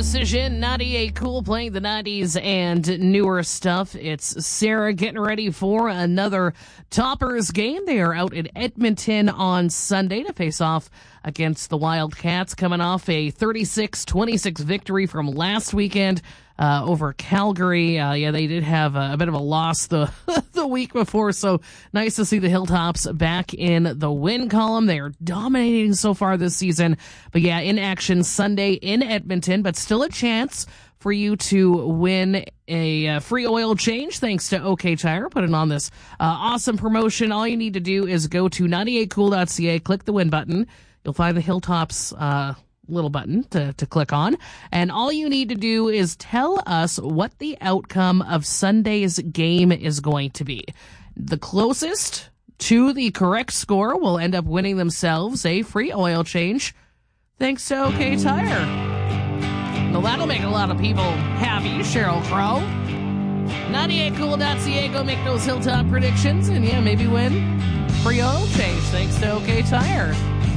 Decision, 98 Cool, playing the 90s and newer stuff. It's Sarah getting ready for another Toppers game. They are out in Edmonton on Sunday to face off against the Wildcats, coming off a 36-26 victory from last weekend over Calgary. They did have a bit of a loss the the week before, so nice to see the Hilltops back in the win column. They are dominating so far this season. But yeah, in action Sunday in Edmonton, but still a chance for you to win a free oil change thanks to OK Tire. Putting on this awesome promotion. All you need to do is go to 98cool.ca, click the win button. You'll find the Hilltops little button to click on. And all you need to do is tell us what the outcome of Sunday's game is going to be. The closest to the correct score will end up winning themselves a free oil change thanks to OK Tire. Well, that'll make a lot of people happy, Sheryl Crow. 98cool.ca, go make those Hilltop predictions and maybe win free oil change thanks to OK Tire.